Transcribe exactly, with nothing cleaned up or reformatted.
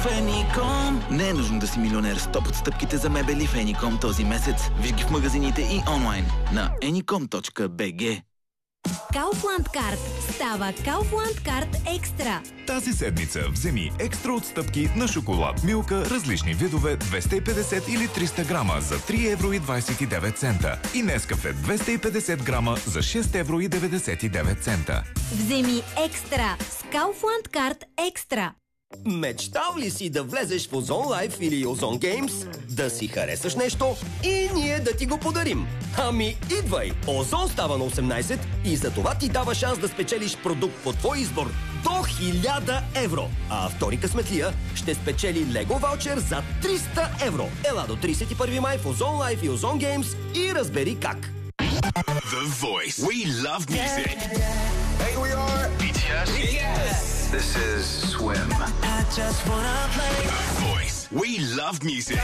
Феником! Не е нужно да си милионер. Стоп отстъпките за мебели Феником този месец. Виж ги в магазините и онлайн на еником точка би джи. Kaufland Card става Kaufland Card Екстра. Тази седмица вземи екстра отстъпки на шоколад Милка, различни видове двеста и петдесет или триста грама за три евро и двадесет и девет цента и Нескафе двеста и петдесет грама за шест евро и деветдесет и девет цента. Вземи екстра с Kaufland Card Екстра. Мечтал ли си да влезеш в Озон Лайф или Озон Геймс, да си харесаш нещо и ние да ти го подарим? Ами идвай! Озон става на осемнадесет и за това ти дава шанс да спечелиш продукт по твой избор до хиляда евро. А втори късметлия ще спечели Лего ваучер за триста евро. Ела до тридесет и първи май в Озон Лайф и Озон Геймс и разбери как. The Voice. We love music. Hey, we are би ти ес. Yes. This is Swim. The Voice. We love music.